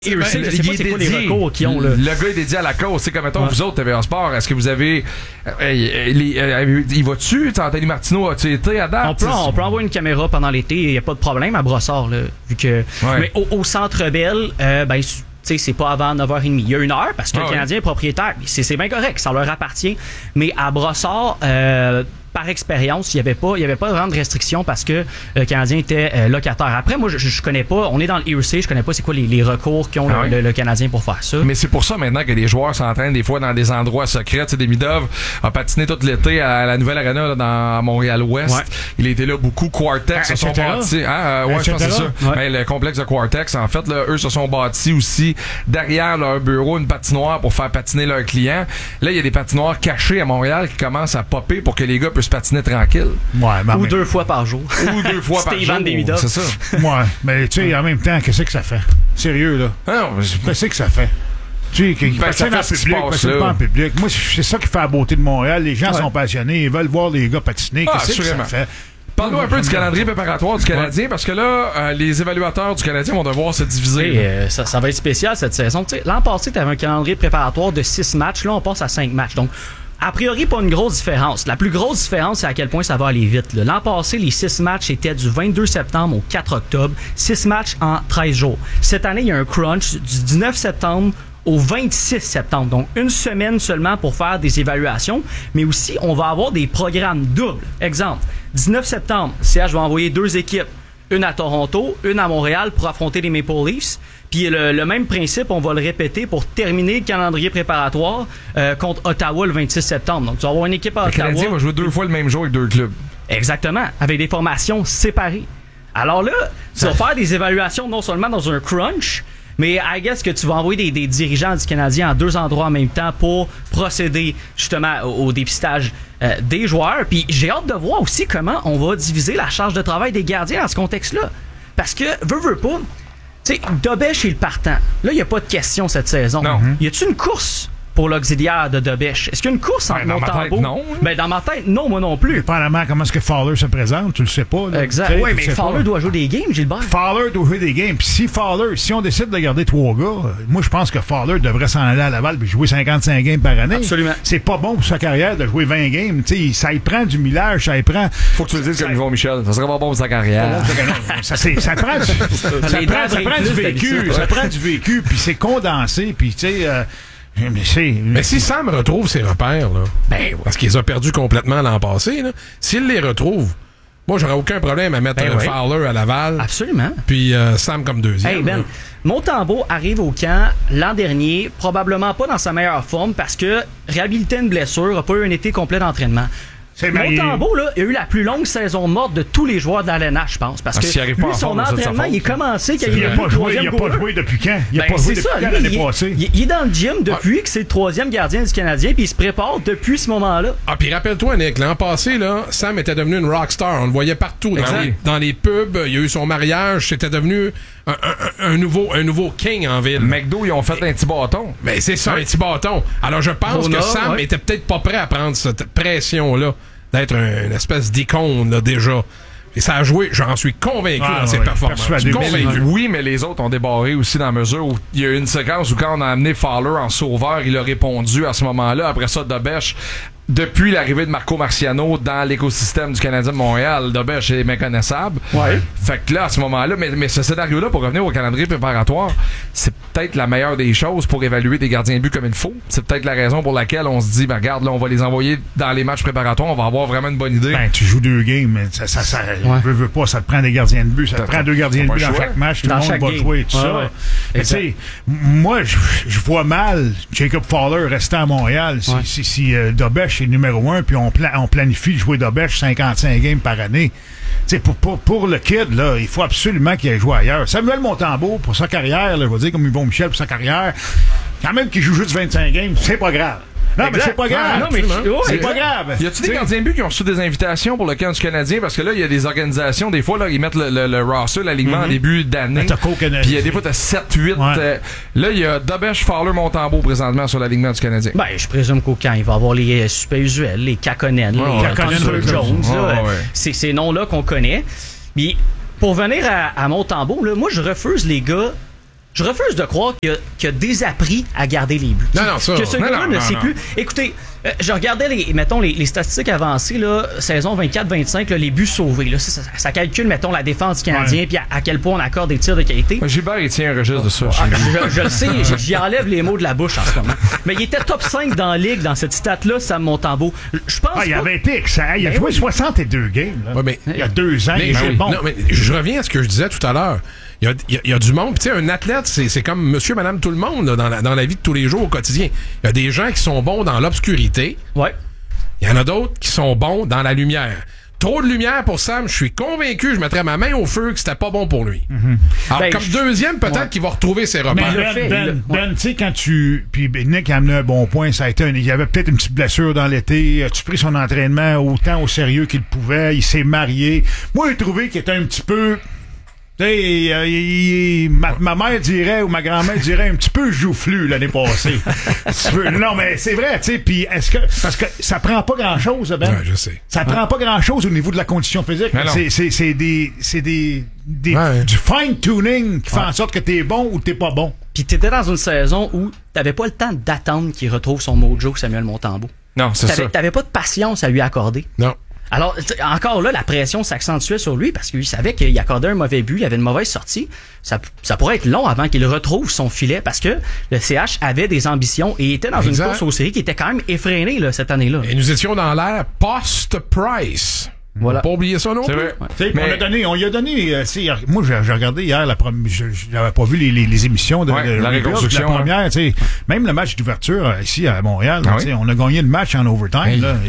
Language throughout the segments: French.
Je sais pas c'est quoi les recours qu'ils ont là. Le gars est dédié à la cause. C'est comme mettons vous autres TVA Sport, est-ce que vous avez il va-tu? Anthony Martineau, as-tu été à date? On peut envoyer une caméra pendant l'été, il n'y a pas de problème à Brossard là, vu que mais au Centre Bell, ben c'est pas avant 9h30. Il y a une heure parce que le Canadien est propriétaire. C'est bien correct, ça leur appartient. Mais à Brossard, par expérience, il y avait pas vraiment de restriction parce que le Canadien était locataire. Après, moi, je connais pas, on est dans le ERC, je connais pas c'est quoi les recours qu'ont le Canadien pour faire ça. Mais c'est pour ça maintenant que les joueurs s'entraînent des fois dans des endroits secrets. Tu sais, Demidov a patiné tout l'été à la nouvelle arena là, à Montréal-Ouest. Ouais. Il était là beaucoup. Quartex se sont bâtis. Je pense que c'est ça. Ouais. Mais le complexe de Quartex, en fait, là, eux se sont bâtis aussi derrière leur bureau une patinoire pour faire patiner leurs clients. Là, il y a des patinoires cachées à Montréal qui commencent à popper pour que les gars puissent patiner tranquille. Ouais, ou 2 fois par jour. Ou 2 fois par jour. C'est ça. Ouais, mais tu sais, en même temps, qu'est-ce que ça fait? Sérieux, là. Qu'est-ce que ça fait? Tu sais, pas en public. Moi, c'est ça qui fait la beauté de Montréal. Les gens sont passionnés, ils veulent voir les gars patiner. Qu'est-ce que ça fait? Parle-nous un peu du calendrier préparatoire du Canadien, parce que là, les évaluateurs du Canadien vont devoir se diviser. Ça va être spécial cette saison. T'sais, l'an passé, tu avais un calendrier préparatoire de 6 matchs. Là, on passe à 5 matchs. Donc, a priori, pas une grosse différence. La plus grosse différence, c'est à quel point ça va aller vite. Là. L'an passé, les 6 matchs étaient du 22 septembre au 4 octobre. 6 matchs en 13 jours. Cette année, il y a un crunch du 19 septembre au 26 septembre. Donc, une semaine seulement pour faire des évaluations. Mais aussi, on va avoir des programmes doubles. Exemple, 19 septembre, CH va envoyer 2 équipes. Une à Toronto, une à Montréal pour affronter les Maple Leafs. Puis le même principe, on va le répéter pour terminer le calendrier préparatoire contre Ottawa le 26 septembre. Donc, tu vas avoir une équipe à Ottawa. Le Canadien va jouer 2 fois le même jour avec 2 clubs. Exactement, avec des formations séparées. Alors là, tu vas faire des évaluations non seulement dans un crunch, mais I guess que tu vas envoyer des dirigeants du Canadien à 2 endroits en même temps pour procéder justement au dépistage des joueurs. Puis j'ai hâte de voir aussi comment on va diviser la charge de travail des gardiens dans ce contexte-là. Parce que, veux pas, tu sais, Dobèche est le partant. Là, il n'y a pas de question cette saison. Non. Y a-tu une course pour l'auxiliaire de Dobèche? Est-ce qu'il y a une course entre Montembeault? Non. Ben, dans ma tête, non, moi non plus. Dépendamment comment est-ce que Fowler se présente, tu le sais pas. Là. Exact. Oui, mais Fowler doit jouer des games, Gilbert. Fowler doit jouer des games. Puis si on décide de garder 3 gars, moi, je pense que Fowler devrait s'en aller à Laval et jouer 55 games par année. Absolument. C'est pas bon pour sa carrière de jouer 20 games. T'sais, ça y prend du millage, ça y prend... Faut que tu le dises comme Yvon Michel. Ça serait pas bon pour sa carrière. Ça prend du vécu. Ça prend du vécu, puis c'est condensé, puis tu sais... Mais si Sam retrouve ses repères, là, parce qu'il les a perdus complètement l'an passé, là, s'il les retrouve, moi, j'aurais aucun problème à mettre Fowler à Laval. Absolument. Puis Sam comme deuxième. Hey Ben, Montembeault arrive au camp l'an dernier, probablement pas dans sa meilleure forme parce que réhabilité une blessure, n'a pas eu un été complet d'entraînement. Montembeault, là, il a eu la plus longue saison morte de tous les joueurs de la LNH, je pense. Parce que lui, son entraînement, il est commencé quand il a pas joué depuis quand? Il a pas joué depuis quand l'année passée? Il est dans le gym depuis que c'est le 3e gardien du Canadien, puis il se prépare depuis ce moment-là. Ah, puis rappelle-toi, Nick, l'an passé, là, Sam était devenu une rockstar. On le voyait partout. Dans les pubs, il y a eu son mariage. C'était devenu un nouveau king en ville. McDo, ils ont fait un petit bâton. Mais c'est ça, un petit bâton. Alors, je pense que Sam était peut-être pas prêt à prendre cette pression-là d'être une espèce d'icône, là, déjà. Et ça a joué, j'en suis convaincu dans ses performances. Convaincu. Oui, mais les autres ont débarré aussi dans la mesure où il y a eu une séquence où quand on a amené Fowler en sauveur, il a répondu à ce moment-là. Après ça, Dobèche, depuis l'arrivée de Marco Marciano dans l'écosystème du Canadien de Montréal, Dobèche est méconnaissable. Ouais. Fait que là, à ce moment-là, mais ce scénario-là, pour revenir au calendrier préparatoire, c'est peut-être la meilleure des choses pour évaluer des gardiens de but comme il faut. C'est peut-être la raison pour laquelle on se dit, ben regarde, là, on va les envoyer dans les matchs préparatoires, on va avoir vraiment une bonne idée. Ben, tu joues 2 games, mais ça veut pas, ça te prend des gardiens de but, ça te prend 2 gardiens de but dans chaque match, tout le monde va jouer, tout ça. Mais tu sais, moi, je vois mal Jacob Fowler rester à Montréal si Dobèche est numéro 1, puis on planifie de jouer Dobèche 55 games par année. T'sais, pour le kid, là, il faut absolument qu'il aille jouer ailleurs. Samuel Montembeault, pour sa carrière, là, je vais dire comme Yvon Michel pour sa carrière, quand même qu'il joue juste 25 games, c'est pas grave. Non, mais c'est pas grave. Non, mais c'est pas grave. Y a-tu des gardiens de but qui ont reçu des invitations pour le camp du Canadien? Parce que là, il y a des organisations, des fois, là, ils mettent le roster, l'alignement en début d'année. Puis des fois, t'as 7-8. Là, il y a Dobèche, Fowler, Montembeault présentement sur l'alignement du Canadien. Ben, je présume qu'au camp, il va y avoir les suspects usuels, les Kakonen, les Jones. C'est ces noms-là qu'on connaît. Puis, pour venir à Montembeault, là, moi, je refuse les gars Je refuse de croire qu'il a désappris à garder les buts. Non, ça. Que ce gars-là ne sait plus. Écoutez, je regardais les statistiques avancées, là, saison 24-25, là, les buts sauvés. Là, ça calcule, mettons, la défense du Canadien puis à quel point on accorde des tirs de qualité. Gilbert, il tient un registre de ça. Je le sais, j'y enlève les mots de la bouche en ce moment. Mais il était top 5 dans la ligue dans cette stat-là, Sam Montembeau. Je pense il avait été excellent. Il a joué 62 games. Là. Ouais, il y a 2 ans. Il est bon. Non, mais je reviens à ce que je disais tout à l'heure. Il y a du monde. Tu sais, un athlète, c'est comme monsieur, madame, tout le monde là, dans la vie de tous les jours au quotidien. Il y a des gens qui sont bons dans l'obscurité. Ouais. Il y en a d'autres qui sont bons dans la lumière. Trop de lumière pour Sam, je suis convaincu, je mettrais ma main au feu que c'était pas bon pour lui. Mm-hmm. Alors, comme deuxième, peut-être qu'il va retrouver ses repères. Mais Ben, tu sais, quand puis Nick a amené un bon point, ça a été il y avait peut-être une petite blessure dans l'été. As-tu pris son entraînement autant au sérieux qu'il pouvait? Il s'est marié. Moi, j'ai trouvé qu'il était un petit peu... ma mère dirait ou ma grand-mère dirait un petit peu joufflu l'année passée. Non, mais c'est vrai, tu sais. Puis parce que ça prend pas grand-chose, Ben. Ouais, je sais. Ça prend pas grand-chose au niveau de la condition physique. C'est du fine-tuning qui fait en sorte que t'es bon ou t'es pas bon. Puis t'étais dans une saison où t'avais pas le temps d'attendre qu'il retrouve son mojo, Samuel Montembeau. Non, c'est ça. T'avais pas de patience à lui accorder. Non. Alors, encore là, la pression s'accentuait sur lui parce qu'il savait qu'il accordait un mauvais but, il avait une mauvaise sortie. Ça pourrait être long avant qu'il retrouve son filet parce que le CH avait des ambitions et était dans une course aux séries qui était quand même effrénée là, cette année-là. Et nous étions dans l'ère post-Price. Voilà. Pas oublier ça non plus. Ouais. Mais on lui a donné moi j'ai regardé hier j'avais pas vu les émissions de la reconstruction, la première, même le match d'ouverture ici à Montréal, on a gagné le match en overtime là,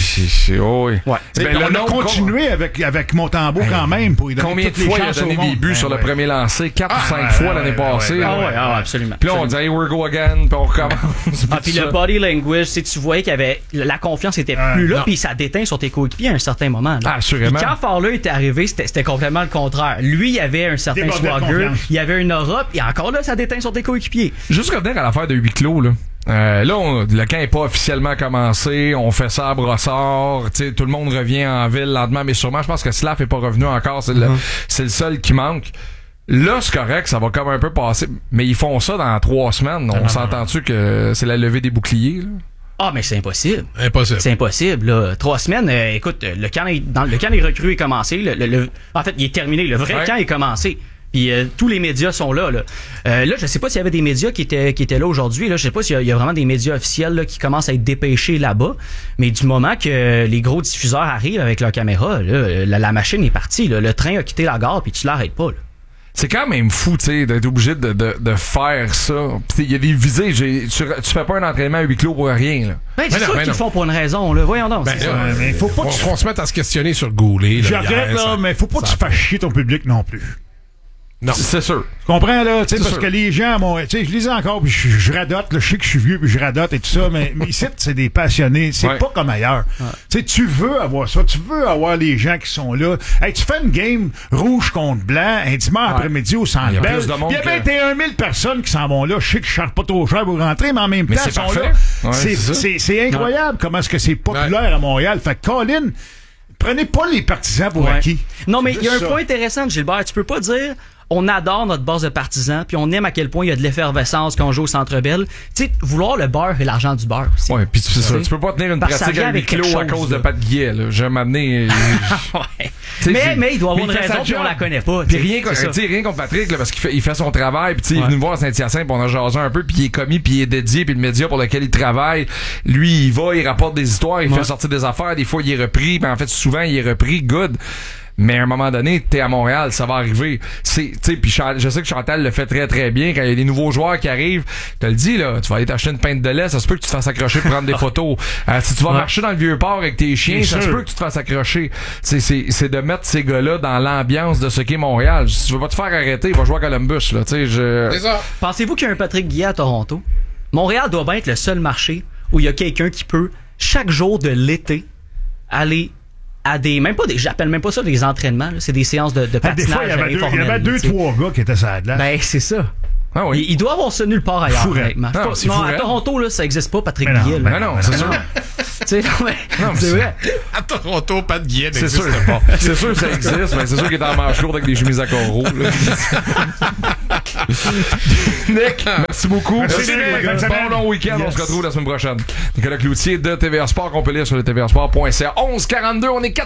on a continué avec Montembeau quand même pour lui donner combien de fois il a donné des buts sur le premier lancé 4 ou 5 fois l'année passée. Absolument. Puis là on dit hey, we're go again, puis on recommence. Puis le body language, tu voyais qu'il y avait la confiance était plus là, puis ça déteint sur tes coéquipiers à un certain moment. Assurément. Puis quand Fowler était arrivé, c'était complètement le contraire. Lui, il avait un certain swagger, il y avait une Europe, et encore là, ça déteint sur tes coéquipiers. Juste revenir à l'affaire de huis clos, là. Le camp n'est pas officiellement commencé, on fait ça à Brossard, tout le monde revient en ville lentement, mais sûrement, je pense que Slav n'est pas revenu encore, c'est le seul qui manque. Là, c'est correct, ça va comme un peu passer, mais ils font ça dans 3 semaines. On s'entend-tu que c'est la levée des boucliers, là? Ah, mais c'est impossible. C'est impossible, là. 3 semaines, écoute, le camp des recrues est commencé. En fait, il est terminé. Le vrai camp est commencé. Puis tous les médias sont là. Là, je sais pas s'il y avait des médias qui étaient là aujourd'hui. Là, je sais pas s'il y a vraiment des médias officiels là, qui commencent à être dépêchés là-bas. Mais du moment que les gros diffuseurs arrivent avec leur caméra, là, la machine est partie. Là. Le train a quitté la gare, puis tu l'arrêtes pas. Là. C'est quand même fou, tu sais, d'être obligé de faire ça. Il y a des visées. Tu fais pas un entraînement à huis clos pour rien, là. C'est sûr qu'ils le font pour une raison, là. Voyons donc. Mais faut pas qu'on se mette à se questionner sur Goulet. J'arrête, là, mais faut pas que tu fasses chier ton public non plus. Non. C'est sûr. Tu comprends, là, tu sais, parce que les gens, tu sais, je lisais encore, puis je radote, là, je sais que je suis vieux, puis je radote et tout ça, mais ici, c'est des passionnés, c'est pas comme ailleurs. Tu sais, tu veux avoir ça, tu veux avoir les gens qui sont là. Hey, tu fais une game rouge contre blanc, un dimanche après-midi au Centre Bell, il y a 21 000 personnes qui s'en vont là, je sais que je charge pas trop cher pour rentrer, mais en même temps, ils sont là. C'est incroyable comment est-ce que c'est populaire à Montréal. Fait que, Colin, prenez pas les partisans pour acquis. Non, mais il y a un point intéressant, Gilbert, tu peux pas dire... On adore notre base de partisans, puis on aime à quel point il y a de l'effervescence quand on joue au Centre Bell. Tu sais, vouloir le beurre et l'argent du beurre aussi. Ouais, puis c'est ça. Tu peux pas tenir une pratique à huis clos à cause de Pat Guillet, là. Je vais m'amener. Mais il doit avoir une raison, puis on la connaît pas. Puis rien contre Patrick, là, parce qu'il fait son travail, puis il est venu me voir à Saint-Hyacinthe, puis on a jasé un peu, puis il est commis, puis il est dédié, puis le média pour lequel il travaille, lui, il va, il rapporte des histoires, il fait sortir des affaires, des fois il est repris, puis en fait souvent il est repris, good. Mais à un moment donné, t'es à Montréal, ça va arriver. Puis je sais que Chantal le fait très très bien quand il y a des nouveaux joueurs qui arrivent. Je te le dis, là, tu vas aller t'acheter une pinte de lait, ça se peut que tu te fasses accrocher pour prendre des photos. Si tu vas marcher dans le Vieux-Port avec tes chiens, ça se peut que tu te fasses accrocher. C'est de mettre ces gars-là dans l'ambiance de ce qu'est Montréal. Si tu veux pas te faire arrêter, va jouer à Columbus, là. C'est ça. Pensez-vous qu'il y a un Patrick Guillet à Toronto? Montréal doit bien être le seul marché où il y a quelqu'un qui peut, chaque jour de l'été, aller à j'appelle même pas ça des entraînements, là. C'est des séances de patinage. Des fois, il y avait 2-3 gars qui étaient sur la glace. Ben, c'est ça. Ah oui. Il doit avoir ça nulle part ailleurs, honnêtement. Non, à Toronto, là, ça existe pas, Patrick Guillet. Non, c'est sûr. C'est vrai. À Toronto, Pat Guillet n'existe pas. C'est sûr que ça existe, mais c'est sûr qu'il est en manche courte avec des chemises à coraux. Nick, merci beaucoup. Merci, Nick. Bon long week-end. Yes. On se retrouve la semaine prochaine. Nicolas Cloutier de TVA Sport, qu'on peut lire sur le tvasport.ca. 11-42, on est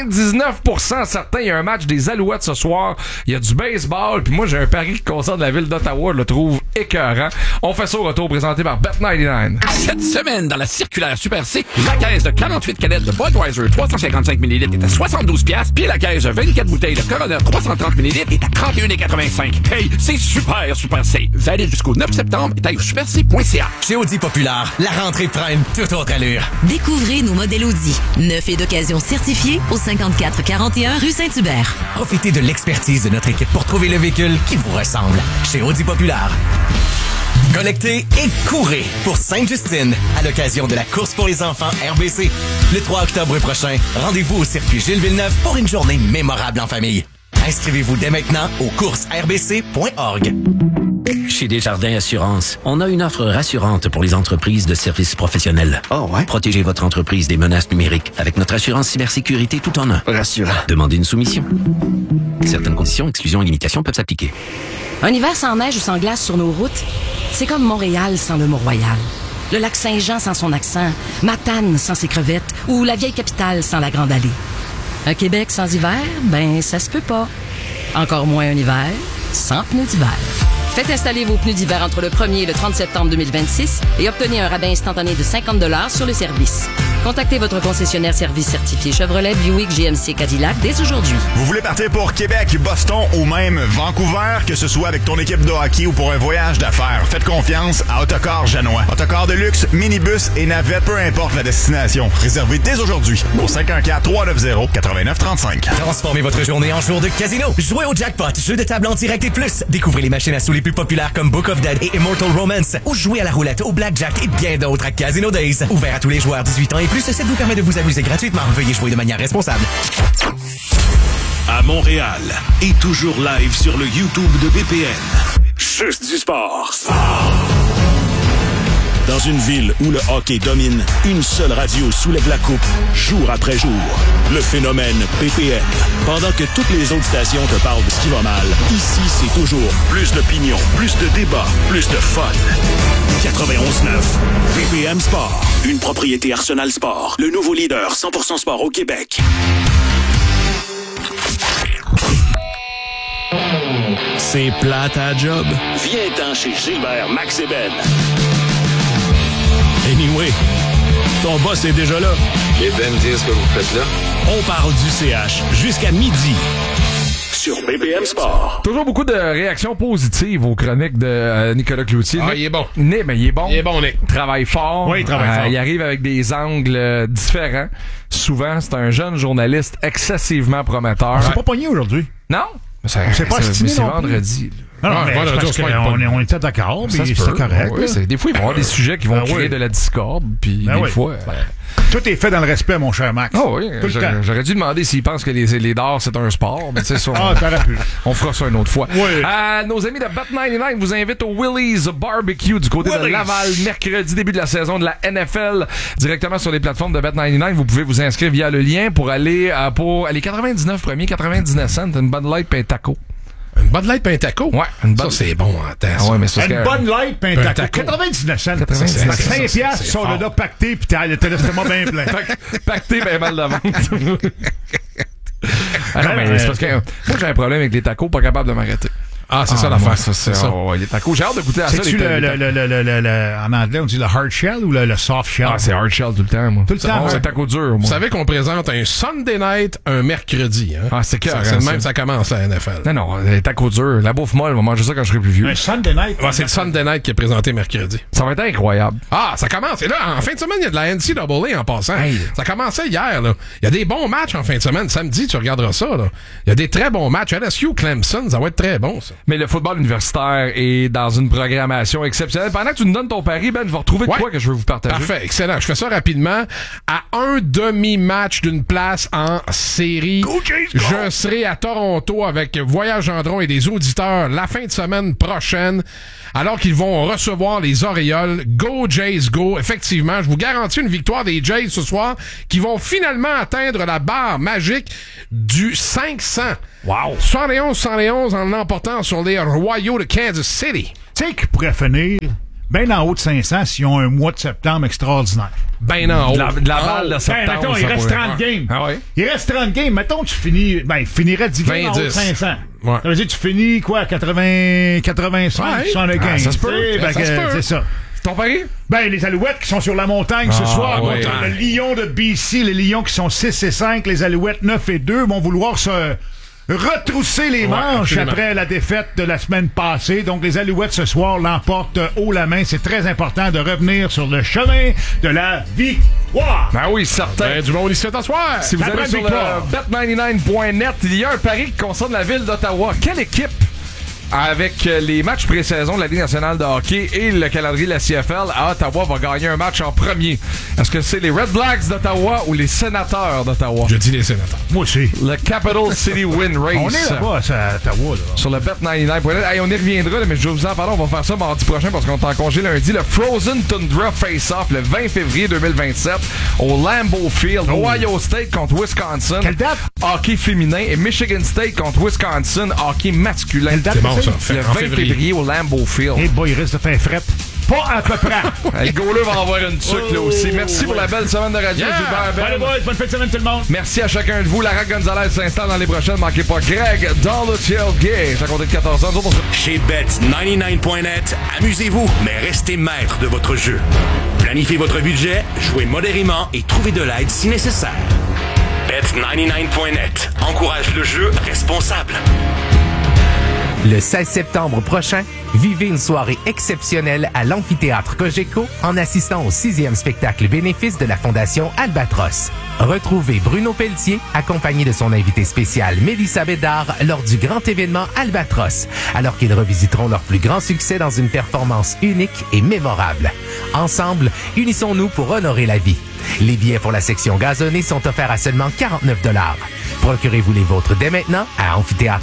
99% certain. Il y a un match des Alouettes ce soir. Il y a du baseball. Puis moi, j'ai un pari qui concerne la ville d'Ottawa. Je le trouve écœurant. On fait ça au retour, présenté par Bet99. Cette semaine, dans la circulaire Super C, la caisse de 48 canettes de Budweiser 355 ml est à 72$, puis la caisse de 24 bouteilles de Corona 330 ml est à 31,85$. Hey, c'est super C. Valide jusqu'au 9 septembre et au superc.ca. Chez Audi Populaire, la rentrée prend une toute autre allure. Découvrez nos modèles Audi, neufs et d'occasion certifiés au 5441 rue Saint-Hubert. Profitez de l'expertise de notre équipe pour trouver le véhicule qui vous ressemble. Chez Audi Populaire. Connectez et courez pour Sainte-Justine à l'occasion de la course pour les enfants RBC. Le 3 octobre prochain, rendez-vous au circuit Gilles Villeneuve pour une journée mémorable en famille. Inscrivez-vous dès maintenant aux coursesrbc.org. Chez Desjardins Assurance, on a une offre rassurante pour les entreprises de services professionnels. Oh ouais? Protégez votre entreprise des menaces numériques avec notre assurance cybersécurité tout en un. Rassurant. Demandez une soumission. Certaines conditions, exclusions et limitations peuvent s'appliquer. Un hiver sans neige ou sans glace sur nos routes, c'est comme Montréal sans le Mont-Royal. Le lac Saint-Jean sans son accent, Matane sans ses crevettes ou la vieille capitale sans la Grande Allée. Un Québec sans hiver, ben ça se peut pas. Encore moins un hiver sans pneus d'hiver. Faites installer vos pneus d'hiver entre le 1er et le 30 septembre 2026 et obtenez un rabais instantané de 50$ sur le service. Contactez votre concessionnaire service certifié Chevrolet, Buick, GMC, Cadillac dès aujourd'hui. Vous voulez partir pour Québec, Boston ou même Vancouver, que ce soit avec ton équipe de hockey ou pour un voyage d'affaires, faites confiance à Autocar Janois. Autocar de luxe, minibus et navette, peu importe la destination. Réservez dès aujourd'hui au 514-390-8935. Transformez votre journée en jour de casino. Jouez au jackpot, jeu de table en direct et plus. Découvrez les machines à sous les plus populaires comme Book of Dead et Immortal Romance. Ou jouez à la roulette, au blackjack et bien d'autres à Casino Days. Ouvert à tous les joueurs 18 ans et plus, ça vous permet de vous amuser gratuitement. Veuillez jouer de manière responsable. À Montréal et toujours live sur le YouTube de BPN. Juste du sport. Dans une ville où le hockey domine, une seule radio soulève la coupe jour après jour. Le phénomène BPN. Pendant que toutes les autres stations te parlent de ce qui va mal, ici c'est toujours plus d'opinion, plus de débats, plus de fun. 91.9 BPM Sport. Une propriété Arsenal Sport. Le nouveau leader 100% sport au Québec. C'est plate à job. Viens-t'en chez Gilbert Max et Ben. Anyway, ton boss est déjà là. Et Ben me dire ce que vous faites là. On parle du CH jusqu'à midi. Sur BPM Sport. Toujours beaucoup de réactions positives aux chroniques de Nicolas Cloutier. Ah, il est bon. Il est bon. Il est bon, Nick. Travaille fort. Oui, il travaille fort. Il arrive avec des angles différents. Souvent, c'est un jeune journaliste excessivement prometteur. On s'est pas pogné aujourd'hui. Non? C'est pas mais c'est vendredi. Non, mais on était d'accord, mais c'est correct. Oui, des fois, il va y avoir des sujets qui vont créer de la discorde, puis des fois... Tout est fait dans le respect, mon cher Max. Ah oui, j'aurais dû demander s'il pense que les dards, c'est un sport, mais tu sais, ça, on fera ça une autre fois. Oui. Nos amis de Bet99 vous invitent au Willie's Barbecue du côté de Laval, mercredi, début de la saison de la NFL, directement sur les plateformes de Bet99. Vous pouvez vous inscrire via le lien pour aller pour les 99 premiers, 99 cents, une Bud Light et un taco. Une Bud Light et un taco? Ouais. Ça, c'est bon en temps. Ouais, mais une Bud Light et un taco. 99 cents. 5 piastres, sont là pactés, puis t'as l'estomac bien plein. Pacté, ben mal de vente. Non, mais c'est parce que moi, j'ai un problème avec les tacos, pas capable de m'arrêter. Ah, c'est ça l'affaire. C'est ça. Les tacos, j'ai hâte de goûter à ça. C'est-tu en anglais, on dit le hard shell ou le soft shell? Ah, c'est hard shell tout le temps, moi. Tout le temps, c'est taco dur, moi. Vous savez qu'on présente un Sunday night un mercredi, hein? Ah, c'est clair. C'est le même, ça commence la NFL. Non, les tacos durs. La bouffe molle, on va manger ça quand je serai plus vieux. Un Sunday night? Ouais, c'est le Sunday night qui est présenté mercredi. Ça va être incroyable. Ah, ça commence. Et là, en fin de semaine, il y a de la NCAA en passant. Hey. Ça commençait hier, là. Il y a des bons matchs en fin de semaine. Samedi, tu regarderas ça, là. Il y a des très bons matchs. LSU, Clemson, ça va être très bon, ça. Mais le football universitaire est dans une programmation exceptionnelle. Pendant que tu nous donnes ton pari, Ben, je vais retrouver de quoi que je veux vous partager. Parfait, excellent. Je fais ça rapidement. À un demi-match d'une place en série, je serai à Toronto avec Voyage Gendron et des auditeurs la fin de semaine prochaine, alors qu'ils vont recevoir les Orioles. Go Jays, go! Effectivement, je vous garantis une victoire des Jays ce soir, qui vont finalement atteindre la barre magique du 500. Wow! 71 en l'emportant sur les Royaux de Kansas City. Tu sais qu'ils pourraient finir bien en haut de 500 s'ils ont un mois de septembre extraordinaire. Ben en haut. De la balle de septembre. Mettons, il reste 30 games. Ah ouais? Il reste 30 games. Mettons, tu finis... il finirait 10 games en haut de 500. Ouais. Ça veut dire que tu finis, 85, 75. Ça se peut. C'est ça. Ton pari? Les Alouettes qui sont sur la montagne ce soir contre le Lion de BC. Les Lions qui sont 6-5. Les Alouettes 9-2 vont vouloir se retrousser les manches après la défaite de la semaine passée. Donc, les Alouettes ce soir l'emportent haut la main. C'est très important de revenir sur le chemin de la victoire. Ben oui, certain. Du monde ici ce soir. Si vous allez sur le bet99.net, il y a un pari qui concerne la ville d'Ottawa. Quelle équipe, avec les matchs pré-saison de la Ligue nationale de hockey et le calendrier de la CFL, à Ottawa va gagner un match en premier? Est-ce que c'est les Red Blacks d'Ottawa ou les Sénateurs d'Ottawa? Je dis les Sénateurs. Moi aussi. Le Capital City Win Race. On est là-bas, à Ottawa. Là. Sur le bet99.net. Hey, on y reviendra, là, mais je vais vous en parler. On va faire ça mardi prochain parce qu'on est en congé lundi. Le Frozen Tundra Face-Off le 20 février 2027 au Lambeau Field. Ohio State contre Wisconsin. Quelle date? Hockey féminin. Et Michigan State contre Wisconsin. Hockey masculin. Quelle date? C'est bon, ça. Le 20 février au Lambeau Field. Et il risque de faire fret. Pas à peu près. Le goaler va avoir une tuque là aussi. Merci pour la belle semaine de radio. Bye boys, bonne fin de semaine tout le monde. Merci à chacun de vous. Lara Gonzalez s'installe dans les prochaines. Manquez pas Greg dans le tailgate. À compter de 14 ans. Chez Bet99.net, amusez-vous, mais restez maître de votre jeu. Planifiez votre budget, jouez modérément et trouvez de l'aide si nécessaire. Bet99.net encourage le jeu responsable. Le 16 septembre prochain, vivez une soirée exceptionnelle à l'amphithéâtre Cogeco en assistant au 6e spectacle bénéfice de la Fondation Albatros. Retrouvez Bruno Pelletier accompagné de son invité spécial Mélissa Bédard lors du grand événement Albatros, alors qu'ils revisiteront leur plus grand succès dans une performance unique et mémorable. Ensemble, unissons-nous pour honorer la vie. Les billets pour la section gazonnée sont offerts à seulement 49 $. Procurez-vous les vôtres dès maintenant à amphithéâtre